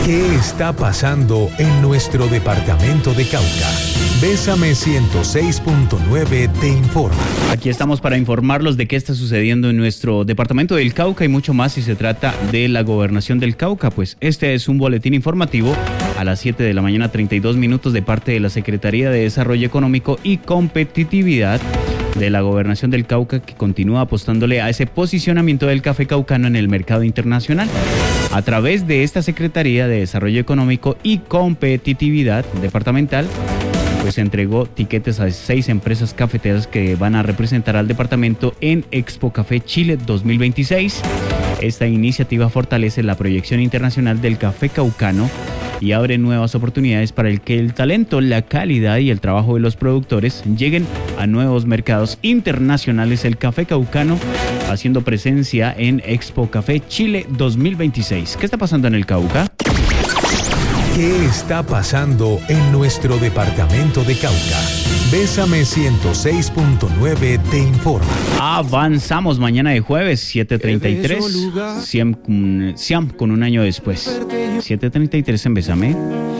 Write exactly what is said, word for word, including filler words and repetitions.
¿Qué está pasando en nuestro departamento de Cauca? Bésame ciento seis punto nueve te informa. Aquí estamos para informarlos de qué está sucediendo en nuestro departamento del Cauca y mucho más si se trata de la gobernación del Cauca. Pues este es un boletín informativo a las siete de la mañana, treinta y dos minutos, de parte de la Secretaría de Desarrollo Económico y Competitividad de la Gobernación del Cauca, que continúa apostándole a ese posicionamiento del café caucano en el mercado internacional. A través de esta Secretaría de Desarrollo Económico y Competitividad departamental, pues se entregó tiquetes a seis empresas cafeteras que van a representar al departamento en Expo Café Chile dos mil veintiséis. Esta iniciativa fortalece la proyección internacional del café caucano y abre nuevas oportunidades para el que el talento, la calidad y el trabajo de los productores lleguen a nuevos mercados internacionales. El café caucano haciendo presencia en Expo Café Chile dos mil veintiséis. ¿Qué está pasando en el Cauca? ¿Qué está pasando en nuestro departamento de Cauca? Bésame ciento seis punto nueve te informa. Avanzamos mañana de jueves, siete treinta y tres. Siam, Siam con un año después. siete treinta y tres en Bésame.